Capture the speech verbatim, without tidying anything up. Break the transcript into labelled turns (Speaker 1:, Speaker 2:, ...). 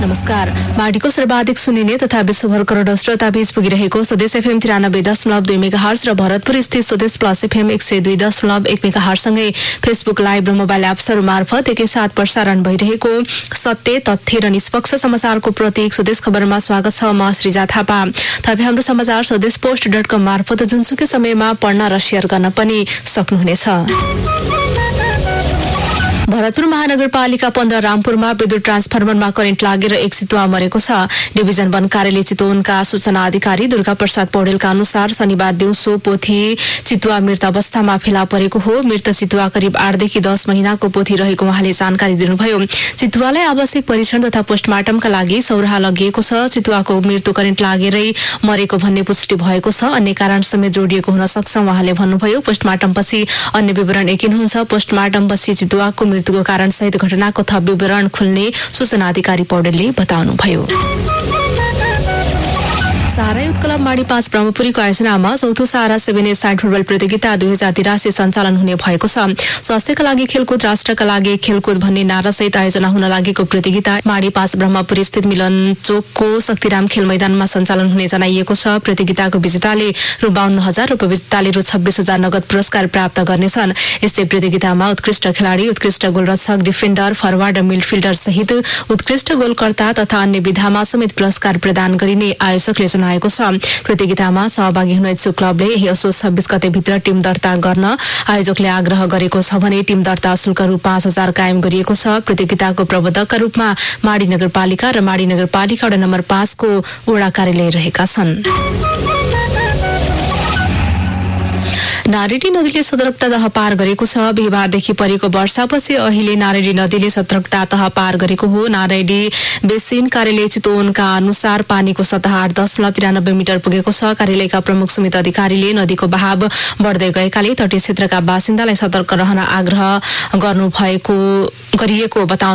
Speaker 1: नमस्कार। माडीको सर्वाधिक सुनिने तथा विश्वभर करोडौं श्रोताबीच पुगिरहेको स्वदेश एफएम तिरानब्बे दशमलव दुई मेगाहर्ज र भरतपुर स्थित स्वदेश प्लस एफएम एक सय दुई दशमलव एक मेगाहर्जसँगै फेसबुक लाइभ र मोबाइल एप्सहरू मार्फत एकैसाथ प्रसारण भइरहेको सत्य तथ्य र निष्पक्ष समाचारको प्रतीक स्वदेश खबरमा स्वागत छ। म श्रीजा थापा। तपाईँ हाम्रो समाचार स्वदेश पोस्ट डट कम मार्फत जुनसुकै समयमा पढ्न र सेयर गर्न पनि सक्नुहुनेछ। भरतपुर महानगरपालिका पन्ध्र रामपुरमा विद्युत ट्रान्सफर्मरमा करेन्ट लागेर एक चितुवा मरेको छ। डिभिजन वन कार्यालय चितवनका सूचना अधिकारी दुर्गा प्रसाद पौडेलका अनुसार शनिबार दिउँसो पोथी चितुवा मृत अवस्थामा फेला परेको हो। मृत चितुवा करिब आठदेखि दस महिनाको पोथी रहेको उहाँले जानकारी दिनुभयो। चितुवालाई आवश्यक परीक्षण तथा पोस्टमार्टमका लागि सौराहा लगिएको छ। चितुवाको मृत्यु करेन्ट लागेरै मरेको भन्ने पुष्टि भएको छ। अन्य कारण समेत जोडिएको हुन सक्छ उहाँले भन्नुभयो। पोस्टमार्टमपछि अन्य विवरण यकिन हुन्छ। पोस्टमार्टमपछि चितुवाको मृत्युको कारण सहित घटनाको थप विवरण खुल्ने सूचना अधिकारी पौडेलले बताउनुभयो। सारा युथ क्लब माडी पाँच ब्रह्मपुरीको आयोजनामा चौथो सारा सेभेन एज साइड फुटबल प्रतियोगिता दुई हजार तिरासी सञ्चालन हुने भएको छ। स्वास्थ्यका लागि खेलकुद, राष्ट्रका लागि खेलकुद भन्ने नारासहित आयोजना हुन लागेको प्रतियोगिता माडी पाँच ब्रह्मपुरी स्थित मिलन चोकको शक्तिराम खेल मैदानमा सञ्चालन हुने जनाइएको छ। प्रतियोगिताको विजेताले रु बाहन्न हजार, उपविजेताले रु छब्बीस हजार नगद पुरस्कार प्राप्त गर्नेछन्। यस्तै प्रतियोगितामा उत्कृष्ट खेलाडी, उत्कृष्ट गोलरक्षक, डिफेन्डर, फरवार्ड र मिडफिल्डर सहित उत्कृष्ट गोलकर्ता तथा अन्य विधामा समेत पुरस्कार प्रदान गरिने आयोजकले जनाएको छ। प्रतियोगितामा सहभागी हुन इच्छुक क्लबले यही असोज छब्बीस गते भित्र टिम दर्ता गर्न आयोजकले आग्रह गरेको छ भने टिम दर्ता शुल्क रु पाँच हजार कायम गरिएको छ। प्रतियोगिताको प्रबन्धकका रूपमा माडी नगरपालिका र माडी नगरपालिका वडा नम्बर पाँचको वडा कार्यालय रहेका छन्। नारेडी नदीले सतर्कता तह पार गरेको छ। बिहिबारदेखि परेको वर्षापछि अहिले नारेडी नदीले सतर्कता तह पार गरेको हो। नारेडी बेसिन कार्यालय चितवनका अनुसार पानीको सतह आठ दशमलव तिरानब्बे मिटर पुगेको छ। कार्यालयका प्रमुख सुमित अधिकारीले नदीको बहाव बढ्दै गएकाले तटीय क्षेत्रका बासिन्दालाई सतर्क रहन आग्रह गर्नुभएको गरिएको बताउनु